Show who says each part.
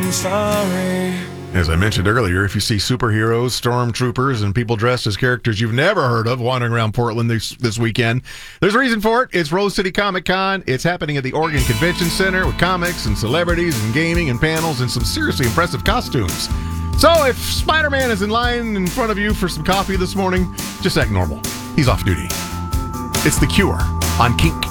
Speaker 1: I'm sorry.
Speaker 2: As I mentioned earlier, if you see superheroes, stormtroopers, and people dressed as characters you've never heard of wandering around Portland this weekend, there's a reason for it. It's Rose City Comic Con. It's happening at the Oregon Convention Center with comics and celebrities and gaming and panels and some seriously impressive costumes. So if Spider-Man is in line in front of you for some coffee this morning, just act normal. He's off duty. It's The Cure on Kink.